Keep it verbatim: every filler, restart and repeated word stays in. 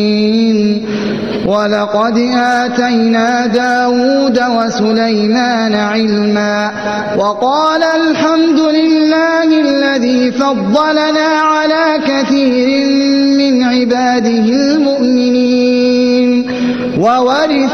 وَلَقَدْ آتَيْنَا دَاوُودَ وَسُلَيْمَانَ عِلْمًا وَقَالَ الْحَمْدُ لِلَّهِ الَّذِي فَضَّلَنَا عَلَىٰ كَثِيرٍ مِّنْ عِبَادِهِ الْمُؤْمِنِينَ. وَوَرِثَ